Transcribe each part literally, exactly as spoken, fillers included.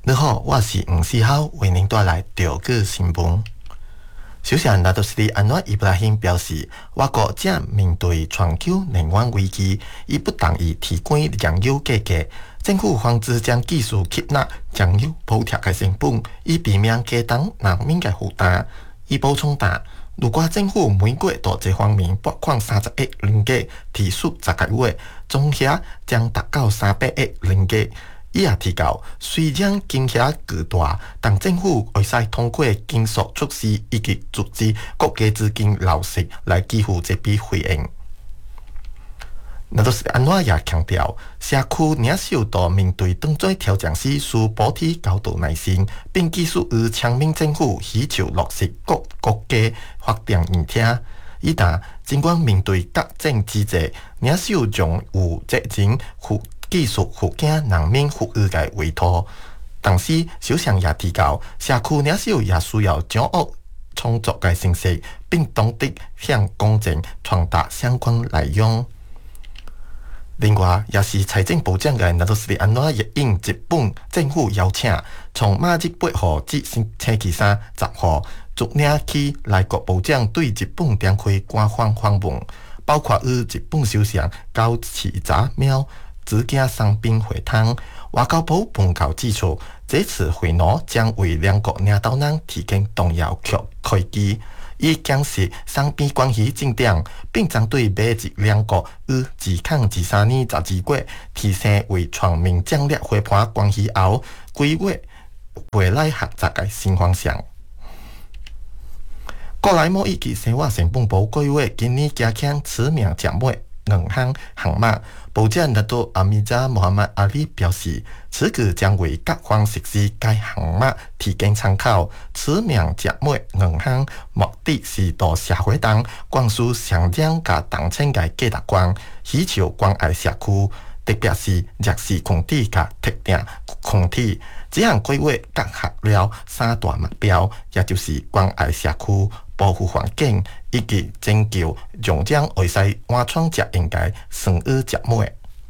你好，我是吴思浩，为您带来中国新闻。首先，纳杜斯里安瓦伊布拉辛表示，我国正面对全球能源危机，伊不同意提供燃油价格。政府防止将技术吸纳燃油补贴的成本，以避免加重人民的负担。伊补充答，如果政府每月在这方面拨款三十亿令吉，提速十个月，总额将达到三百亿令吉。伊也提到，虽然金额巨大，但政府会使通过紧缩措施以及组织国家资金流失来支付这笔费用。那都是安怎也强调，社区领袖在面对当作挑战时，需保持高度耐心，并继续与强民政府需求落实各国家发展议题。伊答，尽管面对各种机制，领袖仍有责任负技术附件人民服务的委托，同时首相也提到，社区领袖也需要掌握创作的信息，并懂得向公众传达相关内容。另外，也是财政部长的纳杜斯里安瓦也应日本政府邀请，从马日八号至星期三十号，逐领起内阁部长对日本展开官方访问，包括与日本首相高市早苗直行双边会谈。外交部报告指出，这次会晤将为两国领导人提供重要契机，以检视双边关系进展，并针对美日两国于二零二三年十二月提升为全面战略伙伴关系后，规划未来合作的新方向。国内贸易及生活成本部规划今年加强此名食物两项项目。部长纳杜阿米扎穆罕默阿里表示，此举将为各方实施该项目提供参考。此名食物两项目的是在社会中灌输上涨甲当前的价值观，需求关爱社区，特别是弱势群体甲特定群体。这项规划结合了三大目标，也就是关爱社区、保护环境以及拯救用将会使换创食应该生育食物。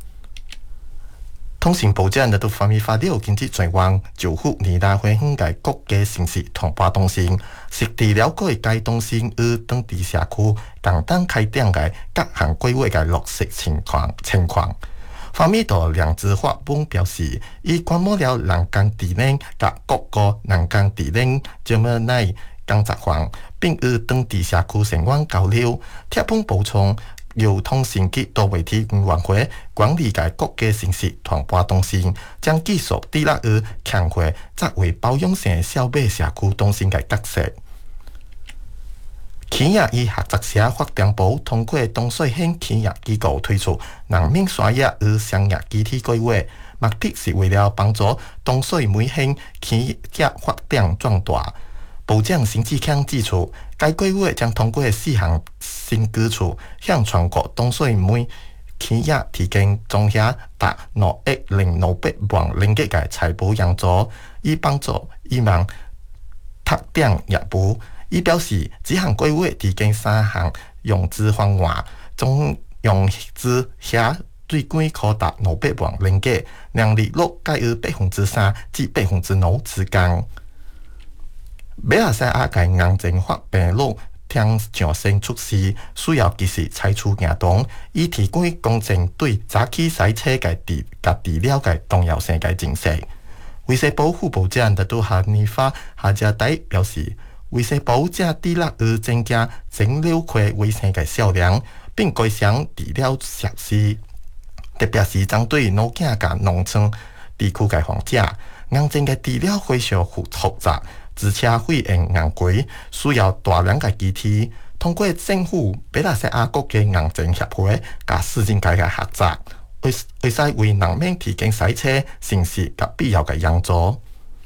通信部长都方面发表经济专员就赴尼拉花园的国家城市传播中心，实地了解该中心与当地社区共同开展的各项规划的落实情况情况。方面的良知法本表示，已观摩了人工智能甲各个人工智能这么内工作坊，并与当地社区成员交流。贴本补充，由通信及多媒体委员会管理的国家城市传播中心，将继续致力于强化作为包容性消费社区中心的角色。企业与合作社发展部通过东水县企业机构推出人民产业与商业集体规划，目的是为了帮助东水每县企业发展壮大。部长邢志强指出，该规划将通过四项新举措，向全国东水每企业提供总额达两亿零两百万令吉的财务援助，以帮助伊们拓展业务。伊表示，这项规划提供三项融资方案，总融资额最高可达两百万令吉，年利率介于百分之三至百分之五之间。马来西亚嘅硬症发病率听上升措施，需要及时采取行动，以提供公正对早期洗车嘅治甲治疗嘅重要性嘅认识。卫生部副部长特杜哈尼法哈加代表示，卫生部正致力于增加诊疗科卫生嘅销量，并改善治疗设施，特别是针对老囝甲农村地区嘅患者。硬症嘅治疗非常复杂，而且费用昂贵，需要大量嘅机器。通过政府、马来西亚国家硬症协会甲市政界嘅合作，会会使为人民提供洗车、城市甲必要嘅援助。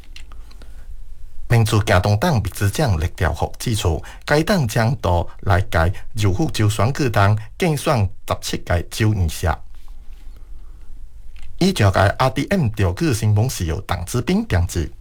民主行动党秘书长李兆福指出，该党将到来届柔佛州选举中竞选十七届州议席。以上届 R D M 调举新闻是由党志斌编辑。